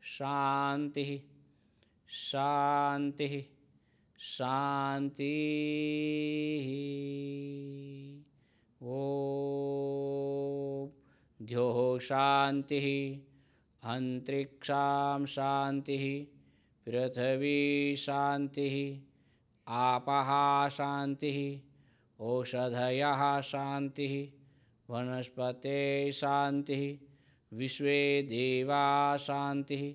શાંતિ શાંતિ શાંતિ. ઓમ દ્યો શાંતિ અંતરિક્ષામ શાંતિ પૃથ્વી શાંતિ આપઃ શાંતિ ઓષધયઃ શાંતિ વનસ્પતે શાંતિ વિશ્વે દેવા શાંતિ